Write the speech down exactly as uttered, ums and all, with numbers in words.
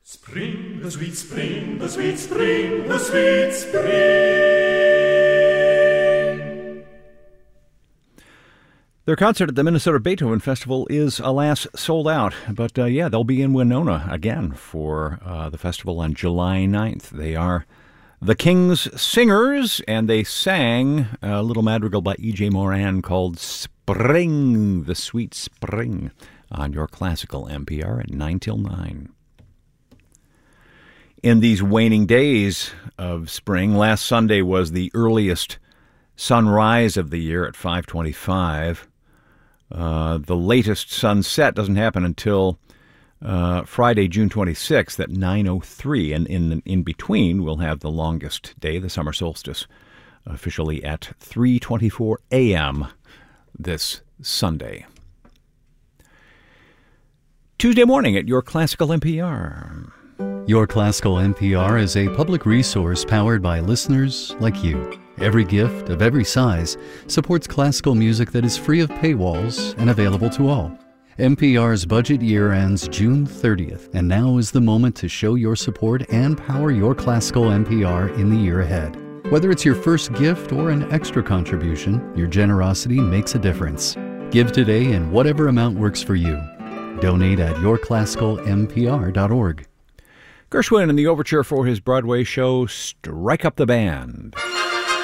Spring, the sweet spring, the sweet spring, the sweet spring. Their concert at the Minnesota Beethoven Festival is, alas, sold out. But, uh, yeah, they'll be in Winona again for uh, the festival on July ninth. They are the King's Singers, and they sang a little madrigal by E J Moran called Spring, the Sweet Spring, on your classical N P R at nine till nine. In these waning days of spring, last Sunday was the earliest sunrise of the year at five twenty-five. Uh, the latest sunset doesn't happen until uh, Friday, June twenty-sixth at nine oh three. And in, in between, we'll have the longest day, the summer solstice, officially at three twenty-four a.m. this Sunday. Tuesday morning at your classical N P R. Your Classical N P R is a public resource powered by listeners like you. Every gift of every size supports classical music that is free of paywalls and available to all. N P R's budget year ends June thirtieth, and now is the moment to show your support and power your classical N P R in the year ahead. Whether it's your first gift or an extra contribution, your generosity makes a difference. Give today in whatever amount works for you. Donate at your classical N P R dot org. Gershwin in the overture for his Broadway show, Strike Up the Band.